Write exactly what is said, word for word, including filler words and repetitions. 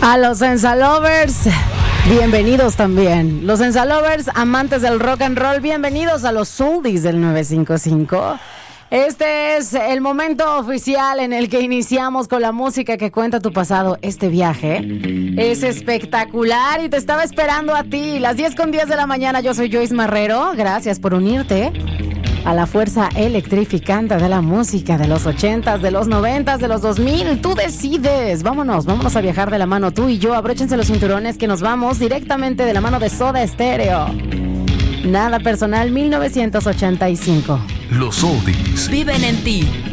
A los Senza Lovers, bienvenidos también. Los Senza Lovers, amantes del rock and roll, bienvenidos a los Oldies del nueve cinco cinco. Este es el momento oficial en el que iniciamos con la música que cuenta tu pasado. Este viaje es espectacular y te estaba esperando a ti. Las diez con diez de la mañana, yo soy Joyce Marrero. Gracias por unirte a la fuerza electrificante de la música de los ochentas, de los noventas, de los dos mil. Tú decides. Vámonos, vámonos a viajar de la mano tú y yo. Abróchense los cinturones que nos vamos directamente de la mano de Soda Stereo. Nada personal, mil novecientos ochenta y cinco. Los Oldies viven en ti.